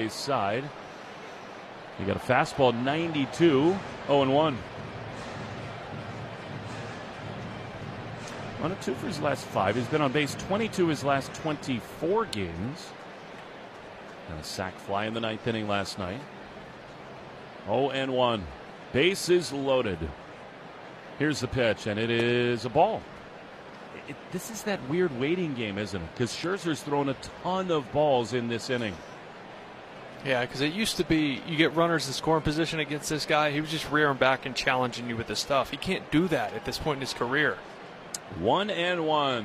side. He got a fastball 92, 0-1. 1-2 for his last 5. He's been on base 22 his last 24 games. And a sac fly in the 9th inning last night. 0-1. Bases loaded. Here's the pitch, and it is a ball. This is that weird waiting game, isn't it? Because Scherzer's thrown a ton of balls in this inning. Yeah, because it used to be you get runners in scoring position against this guy. He was just rearing back and challenging you with his stuff. He can't do that at this point in his career. 1-1.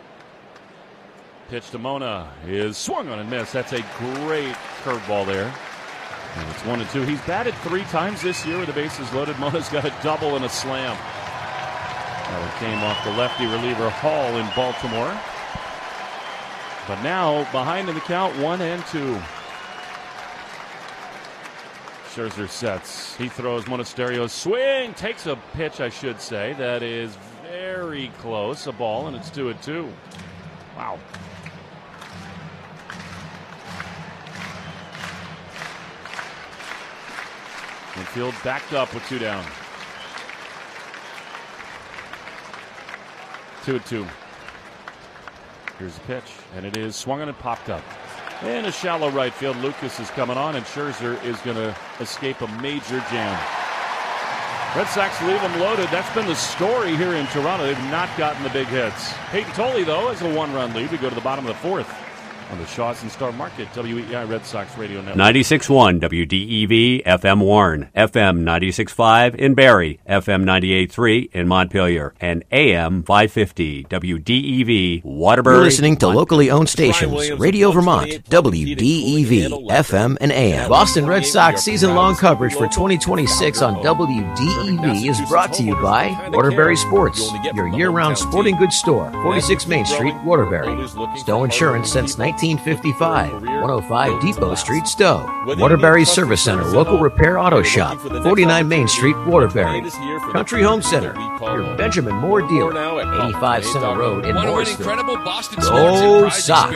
Pitch to Mona is swung on and missed. That's a great curveball there. And it's 1-2. He's batted 3 times this year with the bases loaded. Mona's got a double and a slam. That one came off the lefty reliever Hall in Baltimore. But now behind in the count, 1-2. Scherzer sets. He throws. Monasterio swing. Takes a pitch, I should say. That is very close. A ball, and it's 2-2. Wow. Infield backed up with 2 down. 2-2. Here's the pitch, and it is swung on and popped up. In a shallow right field, Lucas is coming on, and Scherzer is going to escape a major jam. Red Sox leave them loaded. That's been the story here in Toronto. They've not gotten the big hits. Peyton Tolley, though, has a 1-run lead. We go to the bottom of the 4th on the Shaw's and Star Market, WEI Red Sox Radio Network. 96.1 WDEV FM Warren, FM 96.5 in Barrie, FM 98.3 in Montpelier, and AM 550 WDEV Waterbury. You're listening to locally owned stations, Radio Vermont, WDEV, FM and AM. Boston Red Sox season-long coverage for 2026 on WDEV is brought to you by Waterbury Sports, your year-round sporting goods store, 46 Main Street, Waterbury. Stowe Insurance since 1955, 105 Depot Street, Stowe. Waterbury Service Center, local repair auto shop, 49 Main Street, Waterbury. Country Home Center, your Benjamin Moore dealer, 85 Center Road in Morrisville. Go Sox!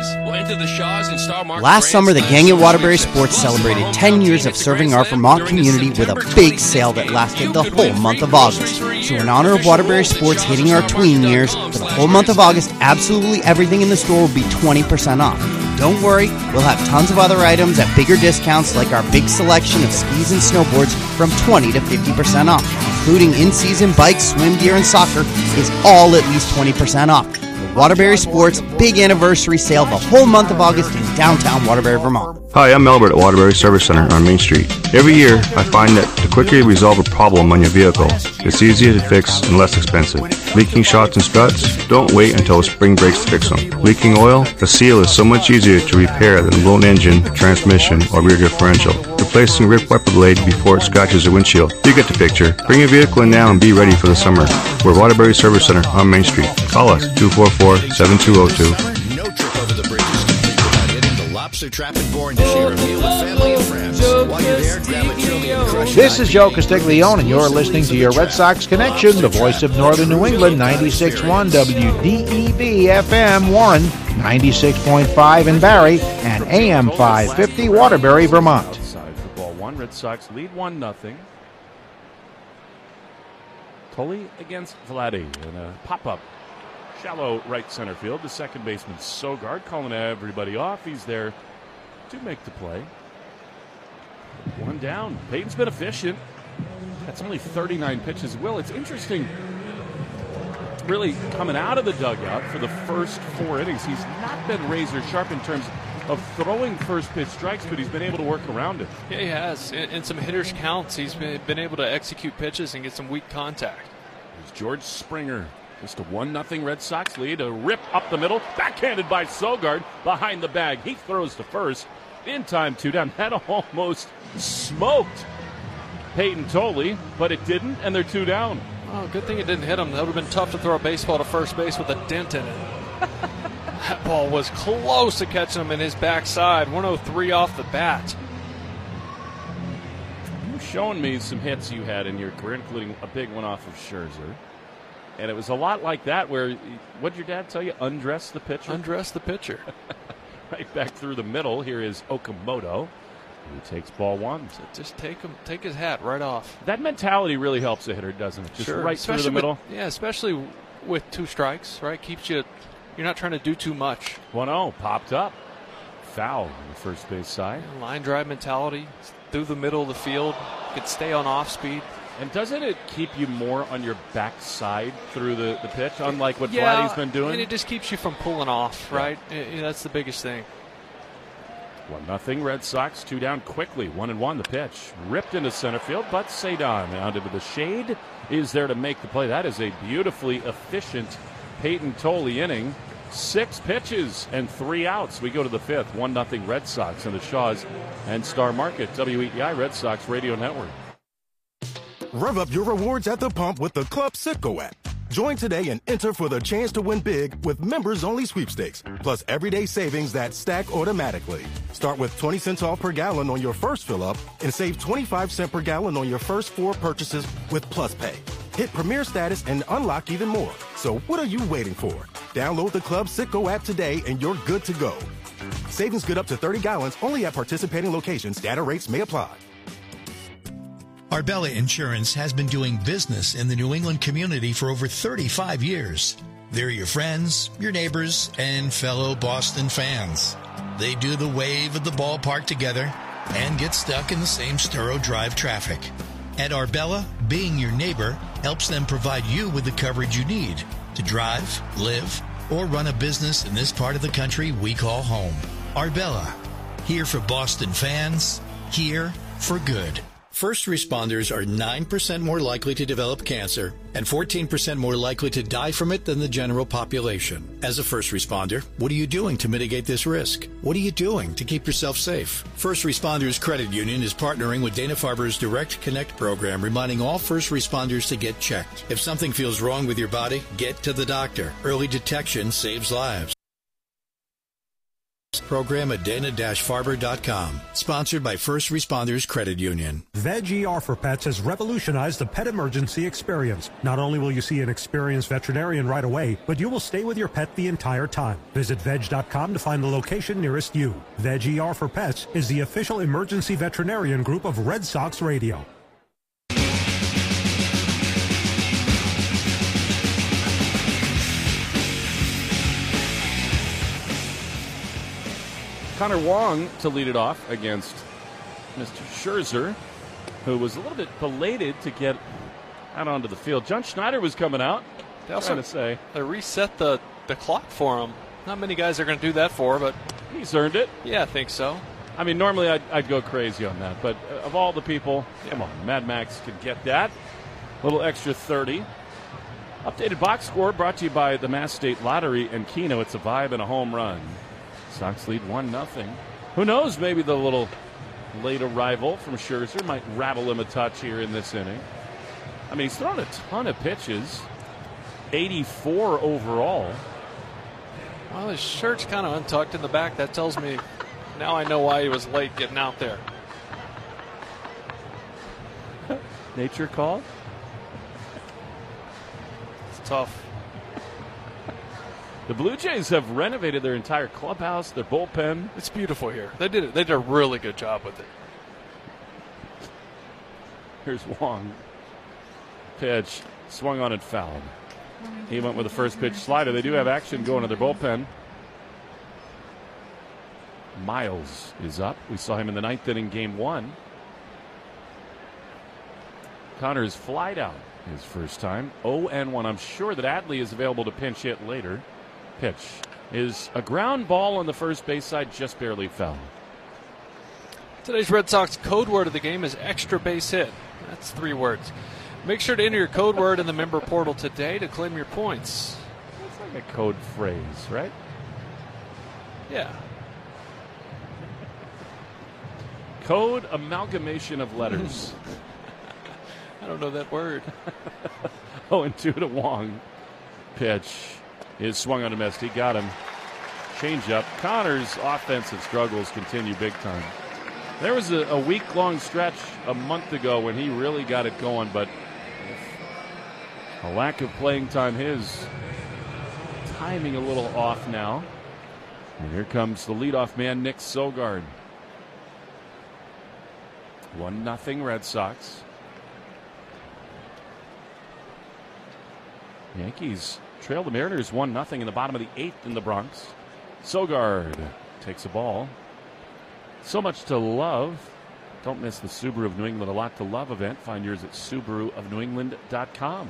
Last summer, the gang at Waterbury Sports celebrated 10 years of serving our Vermont community with a big sale that lasted the whole month of August. So in honor of Waterbury Sports hitting our tween years, for the whole month of August, absolutely everything in the store will be 20% off. Don't worry, we'll have tons of other items at bigger discounts like our big selection of skis and snowboards from 20 to 50% off, including in-season bikes, swim gear, and soccer is all at least 20% off. The Waterbury Sports big anniversary sale the whole month of August in downtown Waterbury, Vermont. Hi, I'm Albert at Waterbury Service Center on Main Street. Every year, I find that the quicker you resolve a problem on your vehicle, it's easier to fix and less expensive. Leaking shocks and struts? Don't wait until spring breaks to fix them. Leaking oil? The seal is so much easier to repair than a blown engine, transmission, or rear differential. Replacing ripped wiper blade before it scratches your windshield. You get the picture. Bring your vehicle in now and be ready for the summer. We're Waterbury Service Center on Main Street. Call us 244-7202. No trip over the bridge is complete without hitting the lobster trap and boring to share a meal with family and friends. While you're there, grab a chili and crush. This is Joe Castiglione, and you're listening to your Red Sox Connection, the voice of Northern New England, 96.1 WDEV FM Warren, 96.5 in Barrie, and AM 550 Waterbury, Vermont. Outside for ball 1. Red Sox lead 1-0. Tolley against Vladdy in a pop-up. Shallow right center field. The second baseman, Sogard, calling everybody off. He's there to make the play. 1 down. Peyton's been efficient. That's only 39 pitches. Will, it's interesting, really coming out of the dugout for the first 4 innings. He's not been razor sharp in terms of throwing first pitch strikes, but he's been able to work around it. Yeah, he has. In some hitters' counts, he's been able to execute pitches and get some weak contact. Here's George Springer. Just a 1-0 Red Sox lead. A rip up the middle. Backhanded by Sogard behind the bag. He throws to first. In time, 2 down. That almost smoked Peyton Tolley, but it didn't, and they're 2 down. Oh, good thing it didn't hit him. That would have been tough to throw a baseball to first base with a dent in it. That ball was close to catching him in his backside. 103 off the bat. You've shown me some hits you had in your career, including a big one off of Scherzer. And it was a lot like that where, what did your dad tell you? Undress the pitcher? Undress the pitcher. Right back through the middle. Here is Okamoto. He takes ball one. So just take his hat right off. That mentality really helps a hitter, doesn't it? Just right through the middle. Especially with 2 strikes, right? Keeps you. You're not trying to do too much. 1-0 popped up. Foul on the first base side. Line drive mentality through the middle of the field. You can stay on off speed. And doesn't it keep you more on your backside through the pitch, unlike what Vladdy's been doing? And it just keeps you from pulling off, right? That's the biggest thing. 1-0 Red Sox, 2 down quickly. 1-1 the pitch. Ripped into center field, but Cedon out into the shade is there to make the play. That is a beautifully efficient Peyton Tolle inning. 6 pitches and 3 outs. We go to the 5th. 1-0 Red Sox in the Shaws and Star Market. WEEI Red Sox Radio Network. Rev up your rewards at the pump with the Club Citgo app. Join today and enter for the chance to win big with members-only sweepstakes, plus everyday savings that stack automatically. Start with 20 cents off per gallon on your first fill-up and save 25 cents per gallon on your first 4 purchases with Plus Pay. Hit Premier status and unlock even more. So what are you waiting for? Download the Club Citgo app today and you're good to go. Savings good up to 30 gallons only at participating locations. Data rates may apply. Arbella Insurance has been doing business in the New England community for over 35 years. They're your friends, your neighbors, and fellow Boston fans. They do the wave at the ballpark together and get stuck in the same Sturrow Drive traffic. At Arbella, being your neighbor helps them provide you with the coverage you need to drive, live, or run a business in this part of the country we call home. Arbella, here for Boston fans, here for good. First responders are 9% more likely to develop cancer and 14% more likely to die from it than the general population. As a first responder, what are you doing to mitigate this risk? What are you doing to keep yourself safe? First Responders Credit Union is partnering with Dana-Farber's Direct Connect program, reminding all first responders to get checked. If something feels wrong with your body, get to the doctor. Early detection saves lives. Program at dana-farber.com. Sponsored by First Responders Credit Union. Veg ER for Pets has revolutionized the pet emergency experience. Not only will you see an experienced veterinarian right away, but you will stay with your pet the entire time. Visit veg.com to find the location nearest you. Veg ER for Pets is the official emergency veterinarian group of Red Sox Radio. Connor Wong to lead it off against Mr. Scherzer, who was a little bit belated to get out onto the field. John Schneider was coming out. They reset the clock for him. Not many guys are going to do that for, but he's earned it. Yeah, I think so. I mean, normally I'd go crazy on that, but of all the people, come on, Mad Max can get that. A little extra 30. Updated box score brought to you by the Mass State Lottery and Keno. It's a vibe and a home run. Sox lead 1-0. Who knows, maybe the little late arrival from Scherzer might rattle him a touch here in this inning. I mean, he's thrown a ton of pitches, 84 overall. Well, his shirt's kind of untucked in the back. That tells me now I know why he was late getting out there. Nature call? It's tough. The Blue Jays have renovated their entire clubhouse, their bullpen. It's beautiful here. They did a really good job with it. Here's Wong. Pitch. Swung on and fouled. He went with the first pitch slider. They do have action going to their bullpen. Miles is up. We saw him in the 9th inning, game 1. Connor's flied out his first time. 0-1. I'm sure that Adley is available to pinch hit later. Pitch is a ground ball on the first base side, just barely foul. Today's Red Sox code word of the game is extra base hit. That's 3 words. Make sure to enter your code word in the member portal today to claim your points. That's like a code phrase, right? Yeah. Code amalgamation of letters. I don't know that word. 0-2 to Wong. Pitch is swung on and missed. He got him. Change up. Connor's offensive struggles continue big time. There was a week-long stretch a month ago when he really got it going, but a lack of playing time, his timing a little off now. And here comes the leadoff man, Nick Sogard. 1-0 Red Sox. Yankees trail the Mariners 1-0 in the bottom of the 8th in the Bronx. Sogard takes a ball. So much to love. Don't miss the Subaru of New England A Lot to Love event. Find yours at SubaruofNewEngland.com.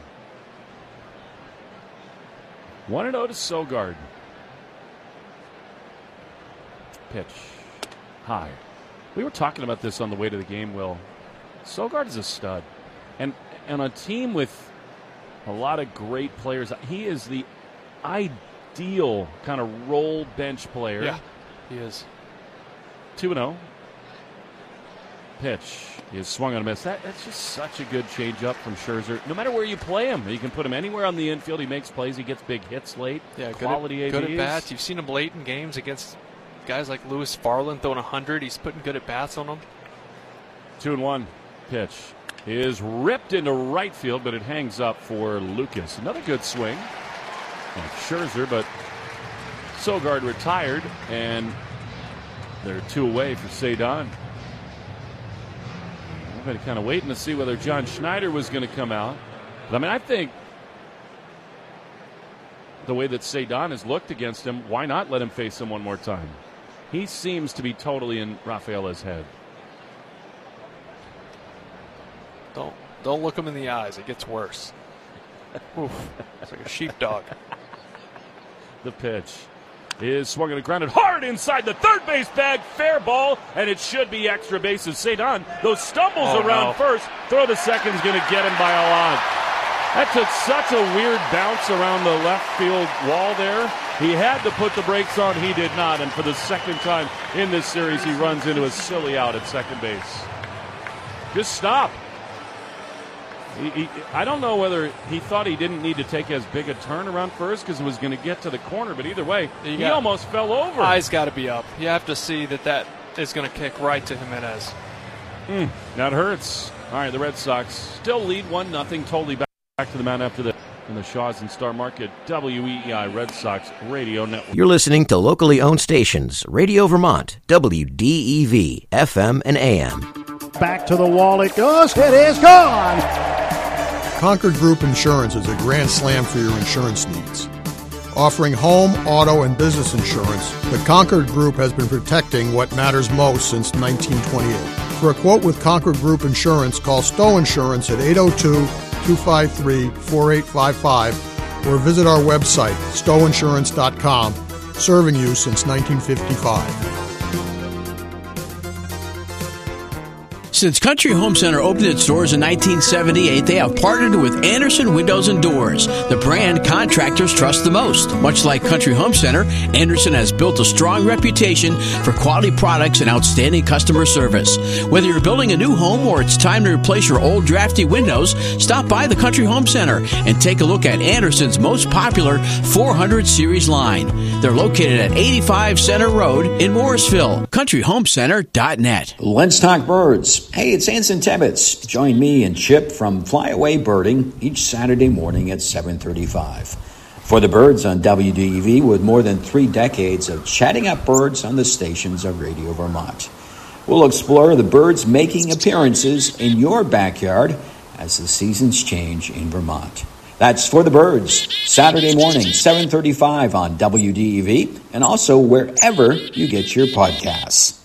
1-0 to Sogard. Pitch. High. We were talking about this on the way to the game, Will. Sogard is a stud. And a team with a lot of great players. He is the ideal kind of role bench player. Yeah, he is. 2-0. Pitch is swung on a miss. That's just such a good changeup from Scherzer. No matter where you play him, you can put him anywhere on the infield. He makes plays. He gets big hits late. Yeah, quality ABs. Good at bats. You've seen him late in games against guys like Lewis Farland throwing 100. He's putting good at bats on them. 2-1. Pitch is ripped into right field, but it hangs up for Lucas. Another good swing. And Scherzer, but Sogard retired, and they're 2 away for Cedon. Everybody kind of waiting to see whether John Schneider was going to come out. But, I mean, I think the way that Cedon has looked against him, why not let him face him one more time? He seems to be totally in Rafaela's head. Don't look him in the eyes. It gets worse. Oof, it's like a sheepdog. The pitch is swung and grounded hard inside the third base bag. Fair ball, and it should be extra bases. Cedon, those stumbles around first. Throw to second's going to get him by a lot. That took such a weird bounce around the left field wall there. He had to put the brakes on. He did not, and for the second time in this series, he runs into a silly out at second base. Just stop. I don't know whether he thought he didn't need to take as big a turn around first because it was going to get to the corner, but either way, he almost fell over. Eyes got to be up. You have to see that is going to kick right to Jimenez. That hurts. All right, the Red Sox still lead 1-0. Totally back to the mound after the in the Shaw's and Star Market WEEI Red Sox Radio Network. You're listening to locally owned stations, Radio Vermont, WDEV, FM and AM. Back to the wall it goes. It is gone. Concord Group Insurance is a grand slam for your insurance needs. Offering home, auto, and business insurance, the Concord Group has been protecting what matters most since 1928. For a quote with Concord Group Insurance, call Stowe Insurance at 802-253-4855 or visit our website, stoweinsurance.com, serving you since 1955. Since Country Home Center opened its doors in 1978, they have partnered with Anderson Windows and Doors, the brand contractors trust the most. Much like Country Home Center, Anderson has built a strong reputation for quality products and outstanding customer service. Whether you're building a new home or it's time to replace your old drafty windows, stop by the Country Home Center and take a look at Anderson's most popular 400 series line. They're located at 85 Center Road in Morrisville. CountryHomeCenter.net. Let's talk birds. Hey, it's Anson Tebbets. Join me and Chip from Flyaway Birding each Saturday morning at 7:35. For the birds on WDEV, with more than 3 decades of chatting up birds on the stations of Radio Vermont. We'll explore the birds making appearances in your backyard as the seasons change in Vermont. That's For the Birds, Saturday morning, 7:35 on WDEV, and also wherever you get your podcasts.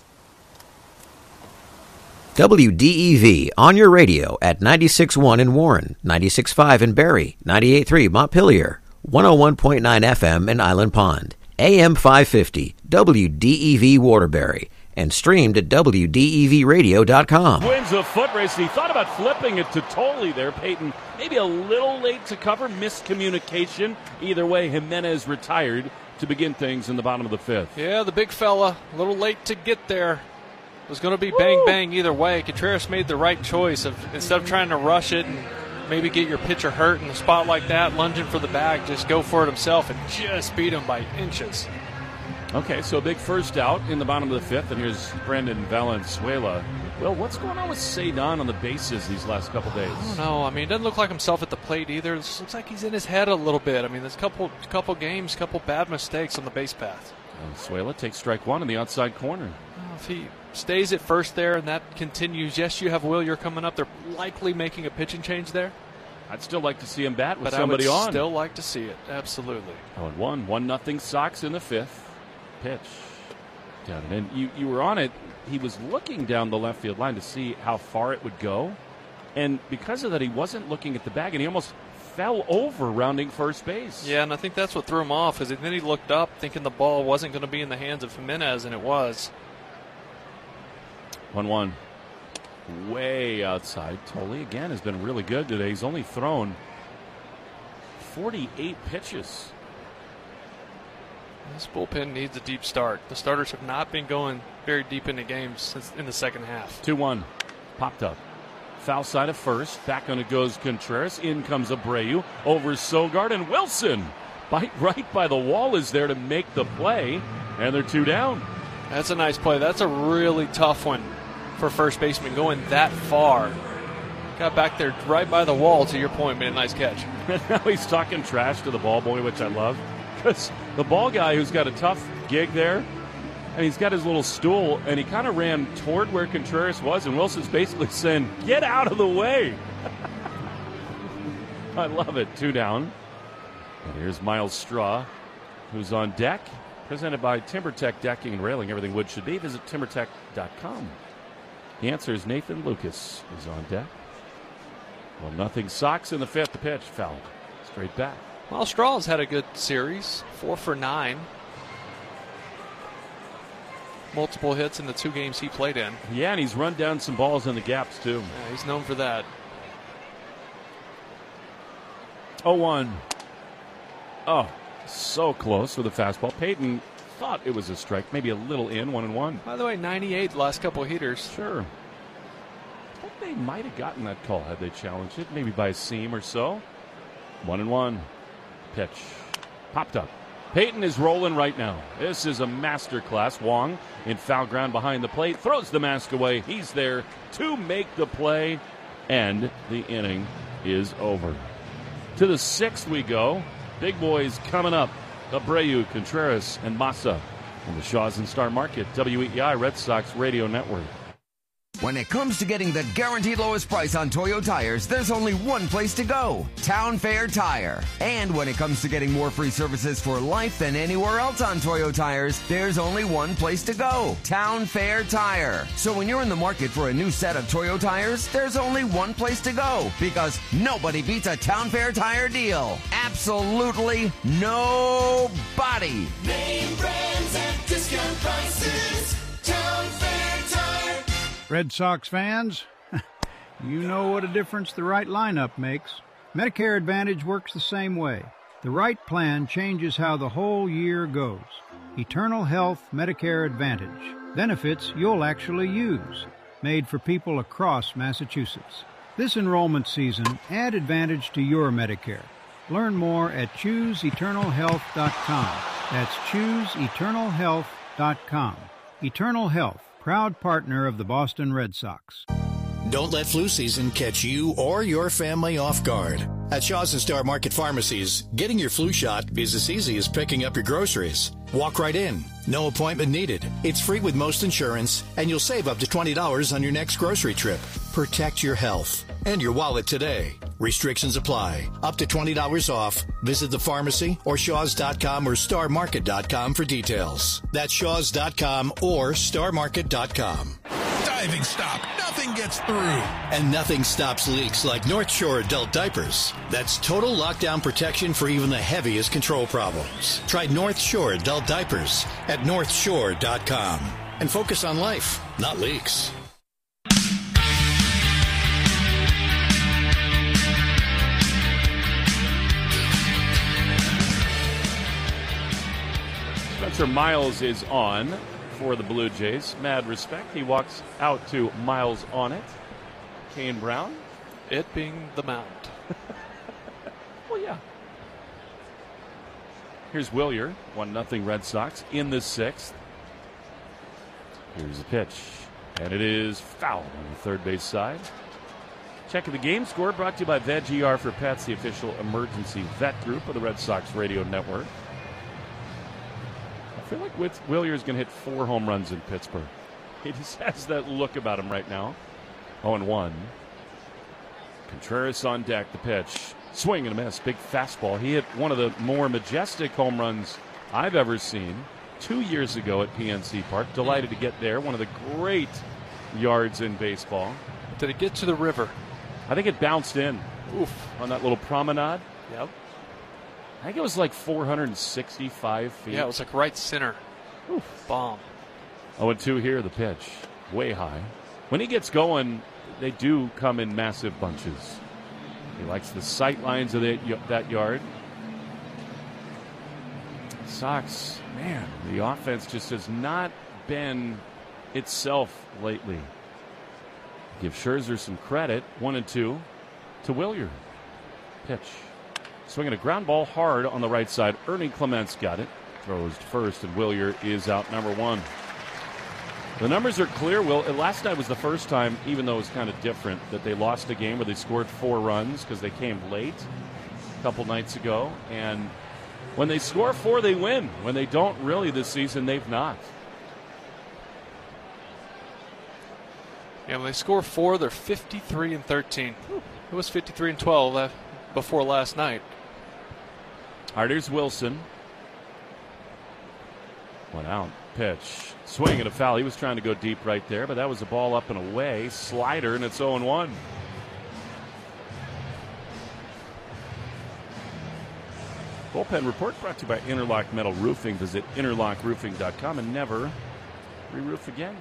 WDEV on your radio at 96.1 in Warren, 96.5 in Barrie, 98.3 Montpelier, 101.9 FM in Island Pond, AM 550, WDEV Waterbury, and streamed at WDEVradio.com. Wins a foot race. He thought about flipping it to Tolley there. Peyton maybe a little late to cover. Miscommunication. Either way, Jimenez retired to begin things in the bottom of the 5th. Yeah, the big fella, a little late to get there. It was going to be bang-bang either way. Contreras made the right choice of instead of trying to rush it and maybe get your pitcher hurt in a spot like that, lunging for the bag, just go for it himself and just beat him by inches. Okay, so a big first out in the bottom of the 5th, and here's Brandon Valenzuela. Well, what's going on with Cedon on the bases these last couple days? I don't know. I mean, it doesn't look like himself at the plate either. It looks like he's in his head a little bit. I mean, there's a couple games, couple bad mistakes on the base path. Venezuela takes strike one in the outside corner. Well, if he stays at first there and that continues, yes, you have Willier coming up. They're likely making a pitching change there. I'd still like to see him bat with but somebody I would on. Still like to see it, absolutely. 0-1, 1-0 Sox in the fifth. Pitch down and in. You were on it. He was looking down the left field line to see how far it would go, and because of that, he wasn't looking at the bag, and he almost fell over rounding first base. Yeah, and I think that's what threw him off, because then he looked up thinking the ball wasn't going to be in the hands of Jimenez, and it was. 1-1. Way outside. Tolley again has been really good today. He's only thrown 48 pitches. This bullpen needs a deep start. The starters have not been going very deep into games since in the second half. 2-1. Popped up. Foul side of first. Back on it goes Contreras. In comes Abreu. Over Sogard, and Wilson right by the wall is there to make the play, and they're 2 down. That's a nice play. That's a really tough one for first baseman going that far. Got back there right by the wall, to your point, made a nice catch. Now he's talking trash to the ball boy, which I love. Because the ball guy, who's got a tough gig there, and he's got his little stool, and he kind of ran toward where Contreras was, and Wilson's basically saying, get out of the way. I love it. 2 down. And here's Miles Straw, who's on deck. Presented by TimberTech Decking and Railing. Everything wood should be. Visit TimberTech.com. The answer is Nathan Lucas is on deck. 1-0 Sox in the fifth. The pitch fouled. Straight back. Well, Straw's had a good series. 4 for 9. Multiple hits in the 2 games he played in. Yeah, and he's run down some balls in the gaps, too. Yeah, he's known for that. 0-1. Oh, so close with a fastball. Peyton thought it was a strike, maybe a little in, 1-1. By the way, 98 last couple of heaters. Sure. I think they might have gotten that call had they challenged it, maybe by a seam or so. 1-1. Pitch. Popped up. Peyton is rolling right now. This is a masterclass. Wong in foul ground behind the plate. Throws the mask away. He's there to make the play. And the inning is over. To the 6th we go. Big boys coming up. Abreu, Contreras, and Massa on the Shaw's and Star Market, WEI Red Sox Radio Network. When it comes to getting the guaranteed lowest price on Toyo tires, there's only one place to go, Town Fair Tire. And when it comes to getting more free services for life than anywhere else on Toyo tires, there's only one place to go, Town Fair Tire. So when you're in the market for a new set of Toyo tires, there's only one place to go, because nobody beats a Town Fair Tire deal. Absolutely nobody. Name brands at discount prices, Town Fair Tire. Red Sox fans, you know what a difference the right lineup makes. Medicare Advantage works the same way. The right plan changes how the whole year goes. Eternal Health Medicare Advantage. Benefits you'll actually use. Made for people across Massachusetts. This enrollment season, add Advantage to your Medicare. Learn more at ChooseEternalHealth.com. That's ChooseEternalHealth.com. Eternal Health. Proud partner of the Boston Red Sox. Don't let flu season catch you or your family off guard. At Shaw's and Star Market Pharmacies, getting your flu shot is as easy as picking up your groceries. Walk right in. No appointment needed. It's free with most insurance, and you'll save up to $20 on your next grocery trip. Protect your health and your wallet today. Restrictions apply. Up to $20 off. Visit the pharmacy or Shaws.com or StarMarket.com for details. That's Shaws.com or StarMarket.com. Diving stop. Nothing gets through. And nothing stops leaks like North Shore adult diapers. That's total lockdown protection for even the heaviest control problems. Try North Shore adult diapers at NorthShore.com. And focus on life, not leaks. Spencer Miles is on for the Blue Jays. Mad respect. He walks out to Miles on it. Kane Brown. It being the mound. Well, yeah. Here's Willier. 1-0 Red Sox in the 6th. Here's the pitch. And it is foul on the third base side. Check of the game score brought to you by Veg ER for Pets, the official emergency vet group of the Red Sox Radio Network. I feel like Willier's going to hit 4 home runs in Pittsburgh. He just has that look about him right now. 0-1. Contreras on deck, the pitch. Swing and a miss. Big fastball. He hit one of the more majestic home runs I've ever seen 2 years ago at PNC Park. Delighted to get there. One of the great yards in baseball. Did it get to the river? I think it bounced in. Oof. On that little promenade. Yep. I think it was like 465 feet. Yeah, it was like right center. Oof. Bomb. 0-2 here, the pitch. Way high. When he gets going, they do come in massive bunches. He likes the sight lines of that yard. Sox, man, the offense just has not been itself lately. Give Scherzer some credit. 1-2 to Willier. Pitch. Swinging a ground ball hard on the right side. Ernie Clements got it. Throws to first, and Willier is out number 1. The numbers are clear. Last night was the first time, even though it was kind of different, that they lost a game where they scored 4 runs because they came late a couple nights ago. And when they score 4, they win. When they don't really this season, they've not. Yeah, when they score 4, they're 53-13. It was 53-12 before last night. All right, here's Wilson. 1 out. Pitch. Swing and a foul. He was trying to go deep right there, but that was a ball up and away. Slider, and it's 0-1. Bullpen report brought to you by Interlock Metal Roofing. Visit interlockroofing.com and never re-roof again.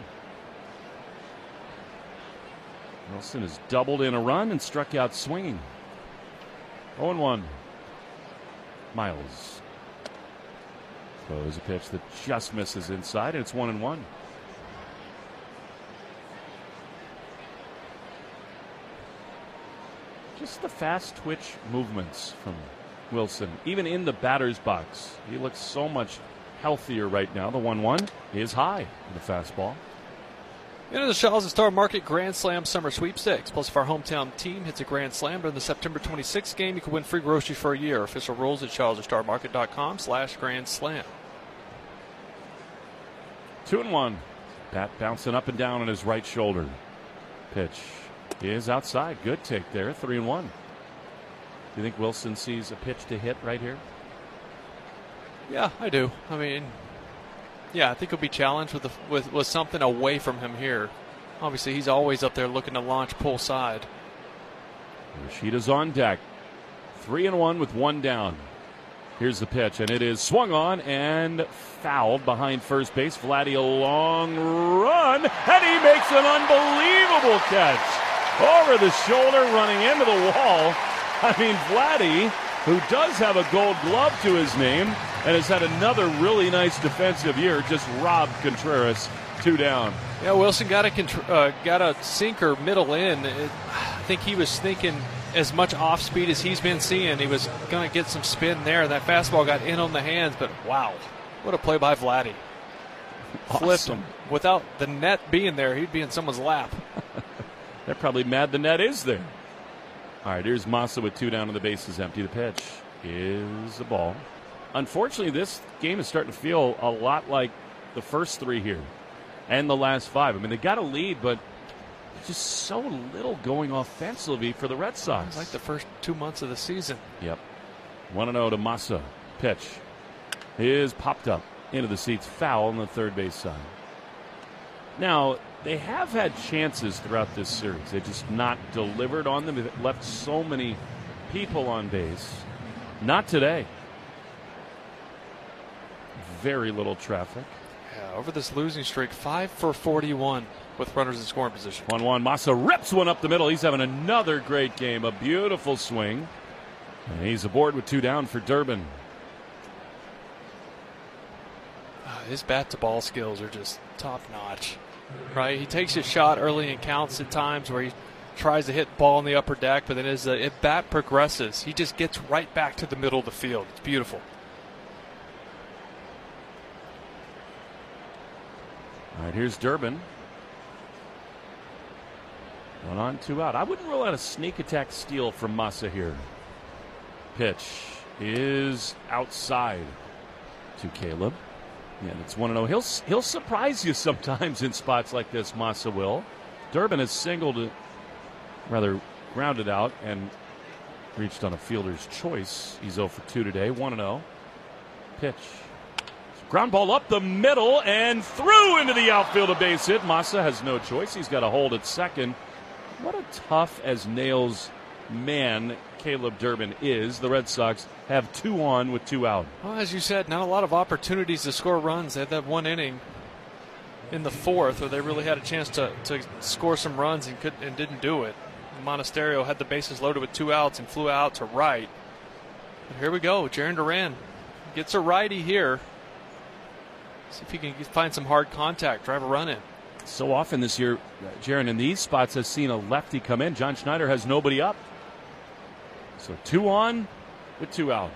Wilson has doubled in a run and struck out swinging. 0-1. Miles. Throws a pitch that just misses inside, and it's 1-1. Just the fast twitch movements from Wilson, even in the batter's box. He looks so much healthier right now. The 1-1 is high with the fastball. Into the Charles & Star Market Grand Slam Summer Sweepstakes. Plus, if our hometown team hits a Grand Slam during the September 26th game, you can win free groceries for a year. Official rules at charlesastarmarket.com/Grand Slam. 2-1. Pat bouncing up and down on his right shoulder. Pitch is outside. Good take there. 3-1. Do you think Wilson sees a pitch to hit right here? Yeah, I do. I mean, yeah, I think he'll be challenged with something away from him here. Obviously, he's always up there looking to launch pull side. Rashida's on deck. 3-1 with 1 down. Here's the pitch, and it is swung on and fouled behind first base. Vladdy, a long run, and he makes an unbelievable catch. Over the shoulder, running into the wall. I mean, Vladdy, who does have a gold glove to his name and has had another really nice defensive year, just robbed Contreras. 2 down. Yeah, Wilson got a sinker middle in. I think he was thinking as much off speed as he's been seeing. He was going to get some spin there. That fastball got in on the hands, but wow, what a play by Vladdy. Awesome. Flipped him. Without the net being there, he'd be in someone's lap. They're probably mad the net is there. All right, here's Massa with 2 down and the base is empty. The pitch is a ball. Unfortunately, this game is starting to feel a lot like the first 3 here and the last 5. I mean, they got a lead, but just so little going offensively for the Red Sox. It's like the first 2 months of the season. Yep. 1-0 to Massa. Pitch is popped up into the seats. Foul on the third base side. Now, they have had chances throughout this series. They just not delivered on them. They've left so many people on base. Not today. Very little traffic. Yeah, over this losing streak, 5 for 41 with runners in scoring position. 1-1. Massa rips one up the middle. He's having another great game. A beautiful swing. And he's aboard with 2 down for Durbin. His bat-to-ball skills are just top-notch. Right? He takes his shot early and counts at times where he tries to hit ball in the upper deck, but then as the bat progresses, he just gets right back to the middle of the field. It's beautiful. All right, here's Durbin. 1 on, 2 out. I wouldn't rule out a sneak attack steal from Massa here. Pitch is outside to Caleb. Yeah, it's 1-0. He'll surprise you sometimes in spots like this, Massa will. Durbin has grounded out and reached on a fielder's choice. He's 0 for 2 today, 1-0. Pitch. Ground ball up the middle and through into the outfield, a base hit. Massa has no choice. He's got a hold at second. What a tough as nails man Caleb Durbin is. The Red Sox have 2 on with 2 out. Well, as you said, not a lot of opportunities to score runs. They had that one inning in the fourth where they really had a chance to score some runs and didn't do it. Monasterio had the bases loaded with 2 outs and flew out to right. But here we go. Jarren Duran gets a righty here. See if he can find some hard contact, drive a run in. So often this year, Jarren in these spots has seen a lefty come in. John Schneider has nobody up. So 2 on with 2 out.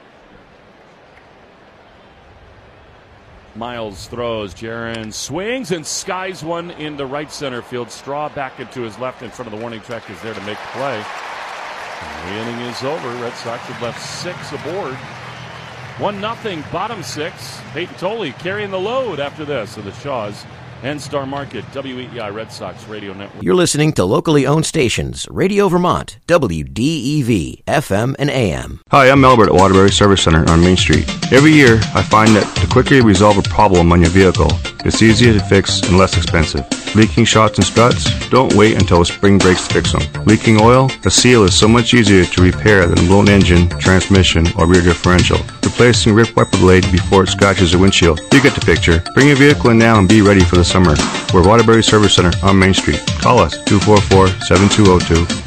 Miles throws. Jarren swings and skies one into right center field. Straw back into his left in front of the warning track is there to make the play. And the inning is over. Red Sox have left 6 aboard. 1-0, bottom 6. Peyton Tolley carrying the load after this of the Shaws and Star Market, WEEI Red Sox Radio Network. You're listening to locally owned stations, Radio Vermont, WDEV, FM and AM. Hi, I'm Albert at Waterbury Service Center on Main Street. Every year, I find that to quickly resolve a problem on your vehicle, it's easier to fix and less expensive. Leaking shocks and struts? Don't wait until a spring breaks to fix them. Leaking oil? A seal is so much easier to repair than a blown engine, transmission, or rear differential. Replacing ripped wiper blade before it scratches your windshield. You get the picture. Bring your vehicle in now and be ready for the summer. We're Waterbury Service Center on Main Street. Call us 244-7202.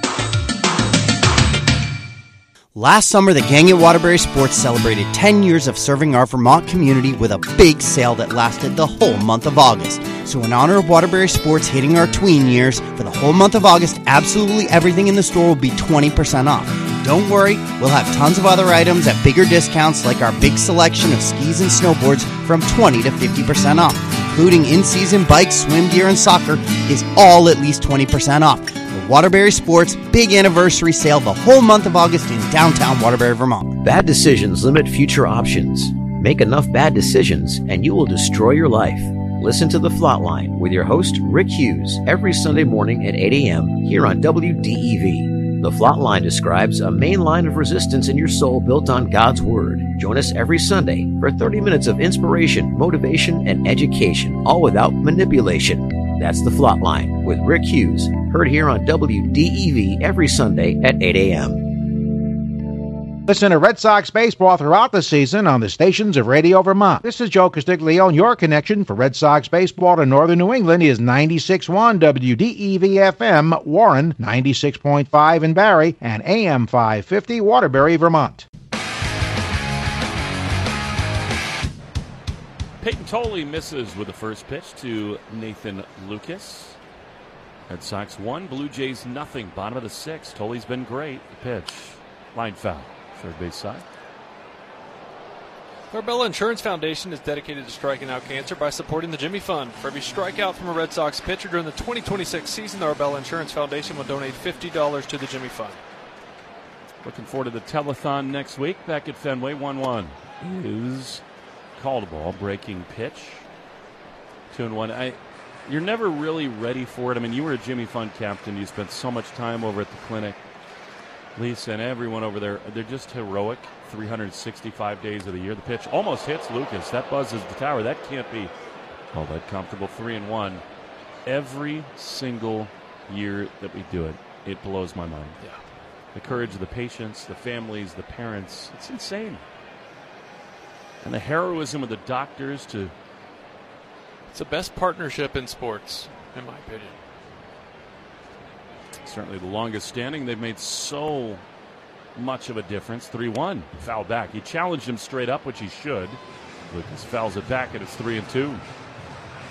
Last summer, the gang at Waterbury Sports celebrated 10 years of serving our Vermont community with a big sale that lasted the whole month of August. So in honor of Waterbury Sports hitting our tween years, for the whole month of August, absolutely everything in the store will be 20% off. Don't worry, we'll have tons of other items at bigger discounts like our big selection of skis and snowboards from 20 to 50% off, including in-season bikes, swim gear, and soccer is all at least 20% off. The Waterbury Sports big anniversary sale the whole month of August in downtown Waterbury, Vermont. Bad decisions limit future options. Make enough bad decisions and you will destroy your life. Listen to The Flatline with your host, Rick Hughes, every Sunday morning at 8 a.m. here on WDEV. The Flatline describes a main line of resistance in your soul built on God's Word. Join us every Sunday for 30 minutes of inspiration, motivation, and education, all without manipulation. That's The Flatline with Rick Hughes, heard here on WDEV every Sunday at 8 a.m. Listen to Red Sox baseball throughout the season on the stations of Radio Vermont. This is Joe Castiglione, and your connection for Red Sox baseball to Northern New England is 96.1 WDEV-FM Warren, 96.5 in Barrie, and AM 550 Waterbury, Vermont. Peyton Tolley misses with the first pitch to Nathan Lucas. Red Sox 1, Blue Jays 0. Bottom of the 6th. Tolley's been great. The pitch. Line foul. Third base side. The Arbella Insurance Foundation is dedicated to striking out cancer by supporting the Jimmy Fund. For every strikeout from a Red Sox pitcher during the 2026 season, the Arbella Insurance Foundation will donate $50 to the Jimmy Fund. Looking forward to the telethon next week back at Fenway. 1-1 is called a ball. Breaking pitch. 2-1. You're never really ready for it. I mean, you were a Jimmy Fund captain. You spent so much time over at the clinic. Lisa and everyone over there, they're just heroic 365 days of the year. The pitch almost hits Lucas. That buzzes the tower. That can't be all that comfortable. 3-1. Every single year that we do it, it blows my mind. Yeah. The courage of the patients, the families, the parents. It's insane. And the heroism of the doctors to... It's the best partnership in sports, in my opinion. Certainly the longest standing. They've made so much of a difference. 3-1. Foul back. He challenged him straight up, which he should. Lucas fouls it back, and it's 3-2.